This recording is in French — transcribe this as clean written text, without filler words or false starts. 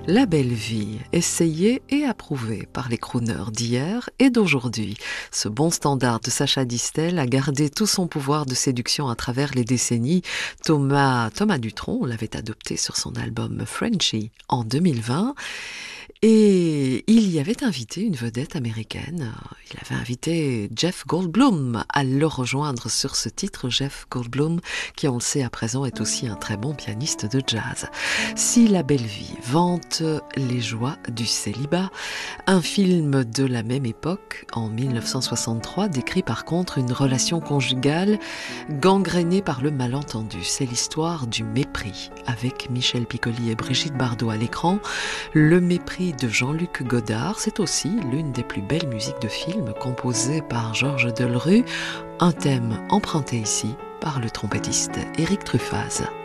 La belle vie, essayée et approuvée par les crooners d'hier et d'aujourd'hui. Ce bon standard de Sacha Distel a gardé tout son pouvoir de séduction à travers les décennies. Thomas Dutronc l'avait adopté sur son album Frenchy en 2020. Et il y avait invité une vedette américaine. Il avait invité Jeff Goldblum à le rejoindre sur ce titre. Jeff Goldblum, qui on le sait à présent est aussi un très bon pianiste de jazz. Si la belle vie vante les joies du célibat, un film de la même époque, en 1963, décrit par contre une relation conjugale gangrénée par le malentendu. C'est l'histoire du mépris, avec Michel Piccoli et Brigitte Bardot à l'écran. Le mépris de Jean-Luc Godard, c'est aussi l'une des plus belles musiques de film composée par Georges Delerue, un thème emprunté ici par le trompettiste Éric Truffaz.